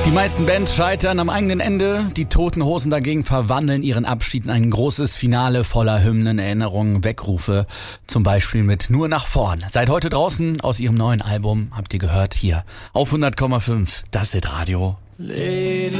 Die meisten Bands scheitern am eigenen Ende. Die Toten Hosen dagegen verwandeln ihren Abschied in ein großes Finale voller Hymnen, Erinnerungen, Weckrufe. Zum Beispiel mit Nur nach vorn. Seid heute draußen aus ihrem neuen Album, habt ihr gehört, hier auf 100,5. Das ist Radio.